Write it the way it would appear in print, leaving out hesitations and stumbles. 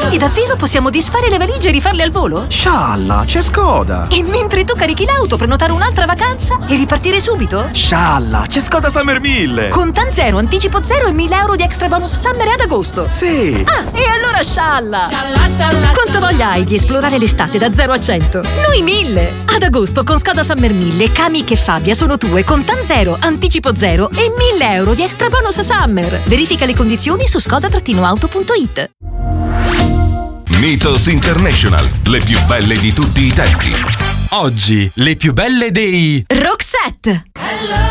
Quindi davvero possiamo disfare le valigie e rifarle al volo? Scialla, c'è Skoda! E mentre tu carichi l'auto, prenotare un'altra vacanza e ripartire subito? Scialla, c'è Skoda Summer 1000! Contan zero, anticipo zero e 1.000 euro di extra bonus summer ad agosto. Sì! Ah, e allora scialla! Quanto voglia hai di esplorare l'estate da 0 a 100? Noi 1000! Ad agosto con Skoda Summer 1000, Kamiq e Fabia sono tue con Contan zero, anticipo zero e 1.000 euro di extra bonus summer. Verifica le condizioni su skoda-auto.it. Mythos International, le più belle di tutti i tempi. Oggi, le più belle dei Roxette!